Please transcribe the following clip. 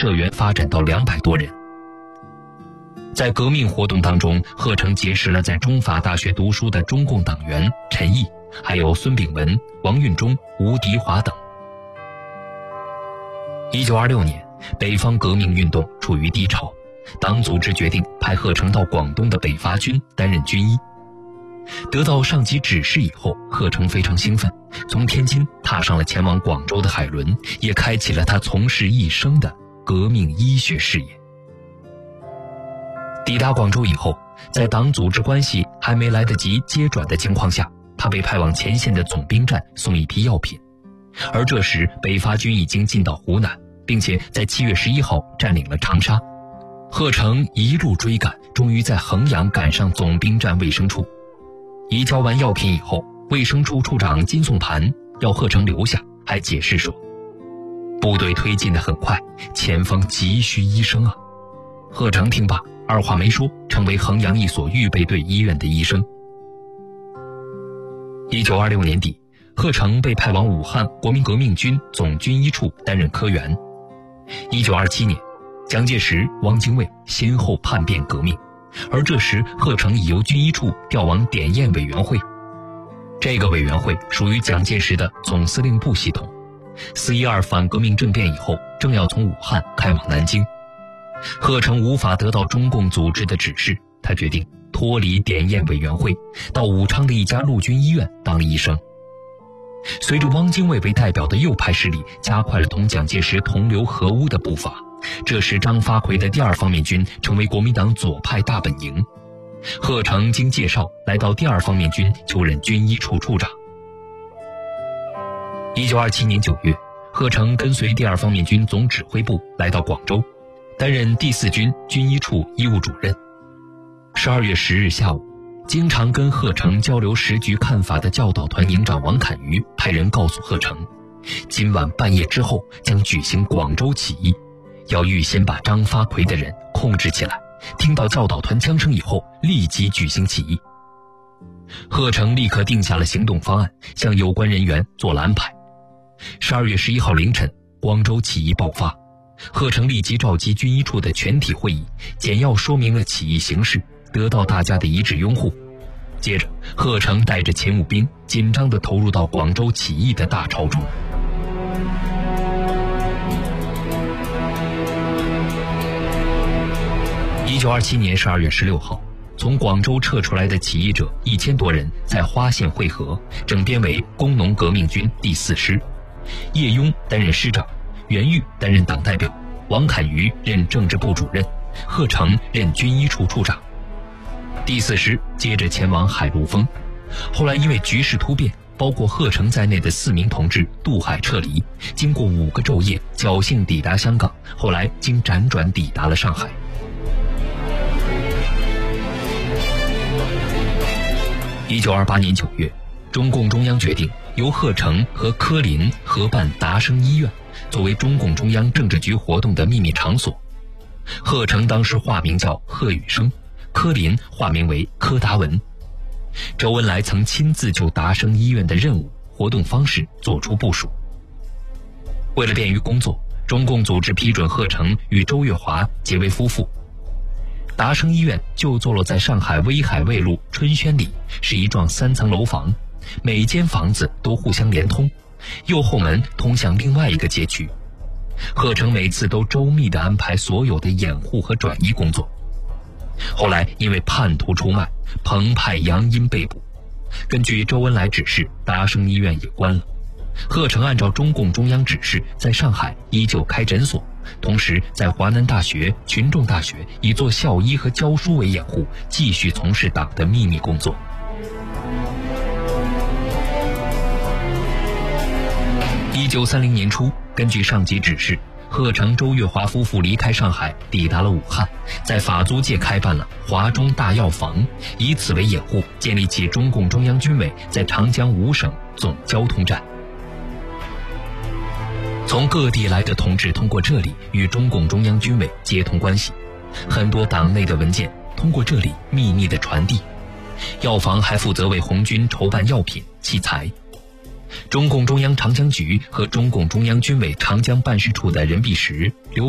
社员发展到200多人。在革命活动当中，贺成结识了在中法大学读书的中共党员陈毅，还有孙炳文、王运忠、吴迪华等。1926年，北方革命运动处于低潮，党组织决定派贺成到广东的北伐军担任军医。得到上级指示以后，贺成非常兴奋，从天津踏上了前往广州的海轮，也开启了他从事一生的革命医学事业。抵达广州以后，在党组织关系还没来得及接转的情况下，他被派往前线的总兵站送一批药品。而这时北伐军已经进到湖南，并且在7月11号占领了长沙。贺成一路追赶，终于在衡阳赶上总兵站卫生处。移交完药品以后，卫生处处长金颂盘要贺成留下，还解释说，部队推进得很快，前方急需医生啊。贺成听罢，二话没说，成为衡阳一所预备队医院的医生。1926年底，贺成被派往武汉国民革命军总军医处担任科员。1927年，蒋介石、汪精卫先后叛变革命，而这时贺成已由军医处调往典验委员会。这个委员会属于蒋介石的总司令部系统。4·12反革命政变以后，正要从武汉开往南京。贺成无法得到中共组织的指示，他决定脱离典验委员会，到武昌的一家陆军医院当医生。随着汪精卫为代表的右派势力加快了同蒋介石同流合污的步伐，这时张发奎的第2方面军成为国民党左派大本营。贺成经介绍来到第2方面军就任军医处处长。1927年9月，贺成跟随第2方面军总指挥部来到广州，担任第4军军医处医务主任。12月10日下午，经常跟贺成交流时局看法的教导团营长王侃瑜派人告诉贺成，今晚半夜之后将举行广州起义，要预先把张发奎的人控制起来，听到教导团枪声以后立即举行起义。贺成立刻定下了行动方案，向有关人员做了安排。12月11号凌晨，广州起义爆发，贺成立即召集军医处的全体会议，简要说明了起义形势，得到大家的一致拥护。接着，贺成带着勤务兵紧张地投入到广州起义的大潮中。1927年12月16号，从广州撤出来的起义者1000多人在花县会合，整编为工农革命军第4师，叶雍担任师长，袁玉担任党代表，王侃瑜任政治部主任，贺成任军医处处长。第4师接着前往海陆丰，后来因为局势突变，包括贺成在内的4名同志渡海撤离，经过5个昼夜，侥幸抵达香港，后来经辗转抵达了上海。1928年9月，中共中央决定由贺成和柯林合办达生医院，作为中共中央政治局活动的秘密场所。贺成当时化名叫贺宇生，柯林化名为柯达文。周恩来曾亲自就达生医院的任务、活动方式做出部署。为了便于工作，中共组织批准贺成与周月华结为夫妇。达生医院就坐落在上海威海卫路春轩里，是一幢3层楼房，每间房子都互相连通，右后门通向另外一个街区。贺成每次都周密地安排所有的掩护和转移工作。后来因为叛徒出卖，彭派杨殷被捕，根据周恩来指示，达生医院也关了。贺成按照中共中央指示，在上海依旧开诊所，同时在华南大学、群众大学以做校医和教书为掩护，继续从事党的秘密工作。1930年初，根据上级指示，贺成、周月华夫妇离开上海，抵达了武汉，在法租界开办了华中大药房，以此为掩护，建立起中共中央军委在长江5省总交通站。从各地来的同志通过这里与中共中央军委接通关系，很多党内的文件通过这里秘密的传递。药房还负责为红军筹办药品、器材。中共中央长江局和中共中央军委长江办事处的任弼时、刘